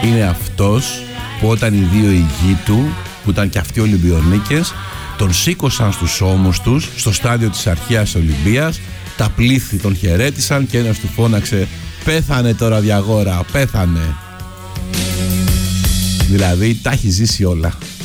είναι αυτός που όταν οι δύο ηγοί του, που ήταν και αυτοί Ολυμπιονίκες, τον σήκωσαν στους ώμους τους στο στάδιο της αρχαίας Ολυμπίας, τα πλήθη τον χαιρέτησαν και ένας του φώναξε «Πέθανε τώρα Διαγόρα, πέθανε». Δηλαδή τα έχει ζήσει όλα.